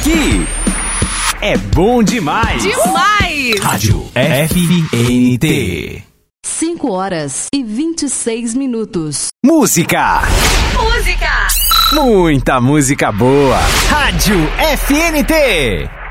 aqui é bom demais. Demais! Rádio FNT. 5h26. Música. Música! Muita música boa. Rádio FNT.